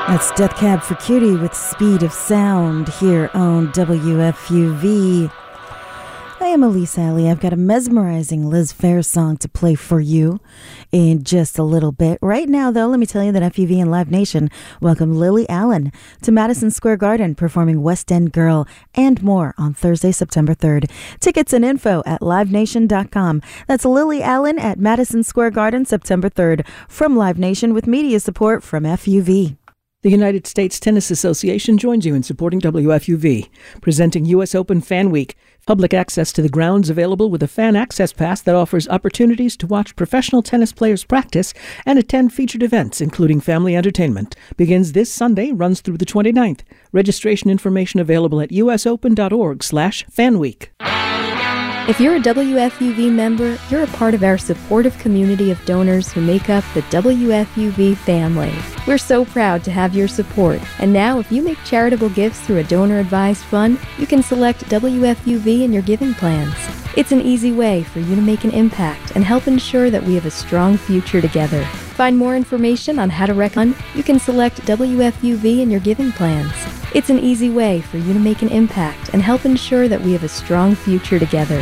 That's Death Cab for Cutie with Speed of Sound here on WFUV. I am Elise Alley. I've got a mesmerizing Liz Phair song to play for you in just a little bit. Right now, though, let me tell you that FUV and Live Nation welcome Lily Allen to Madison Square Garden performing West End Girl and more on Thursday, September 3rd. Tickets and info at livenation.com. That's Lily Allen at Madison Square Garden, September 3rd from Live Nation with media support from FUV. The United States Tennis Association joins you in supporting WFUV, presenting U.S. Open Fan Week. Public access to the grounds available with a fan access pass that offers opportunities to watch professional tennis players practice and attend featured events, including family entertainment. Begins this Sunday, runs through the 29th. Registration information available at usopen.org/fanweek. If you're a WFUV member, you're a part of our supportive community of donors who make up the WFUV family. We're so proud to have your support. And now, if you make charitable gifts through a donor-advised fund, you can select WFUV in your giving plans. It's an easy way for you to make an impact and help ensure that we have a strong future together. Find more information on how to recommend. You can select WFUV in your giving plans. It's an easy way for you to make an impact and help ensure that we have a strong future together.